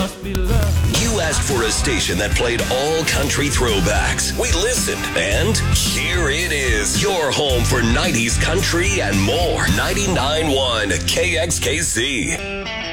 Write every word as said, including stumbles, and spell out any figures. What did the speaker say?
must be love. You asked for a station that played all country throwbacks. We listened, and here it is. Your home for nineties country and more. ninety-nine point one K X K C.